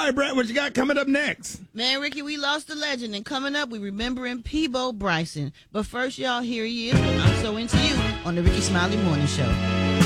right, Brett, what you got coming up next? Man, Ricky, we lost a legend, and coming up, we remembering Peabo Bryson. But first, y'all, here he is. I'm So Into You on the Ricky Smiley Morning Show.